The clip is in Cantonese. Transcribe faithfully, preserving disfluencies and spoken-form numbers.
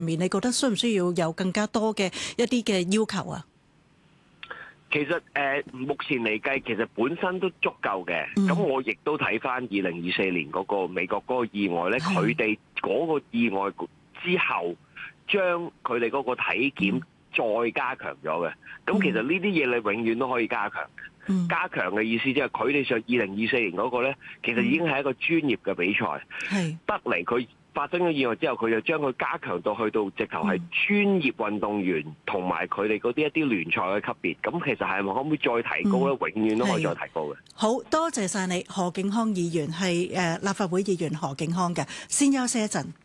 面，你覺得需唔需要有更加多嘅一啲嘅要求啊？ 其實誒、呃，目前嚟計，其實本身都足夠嘅。咁、嗯、我亦都睇翻二零二四年嗰個美國嗰個意外咧，佢哋嗰個意外之後，將佢哋嗰個體檢再加強咗嘅。咁、嗯、其實呢啲嘢你永遠都可以加強。嗯、加強嘅意思即係佢哋上二零二四年嗰個咧，其實已經係一個專業嘅比賽。係、嗯、得嚟佢。發生咗意外之後，佢就將佢加強到去到直頭係專業運動員同埋佢哋嗰啲一啲聯賽嘅級別。咁其實係咪可唔可以再提高咧？嗯、永遠都可以再提高嘅。 好多謝晒你，何敬康議員係誒立法會議員何敬康嘅。先休息一陣。